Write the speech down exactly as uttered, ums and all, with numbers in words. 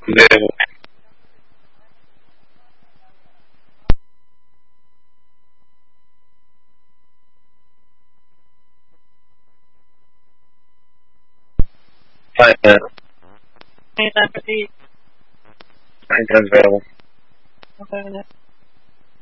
Devo. Fai bene. Mi sempre sì. Anche è vero. Va bene.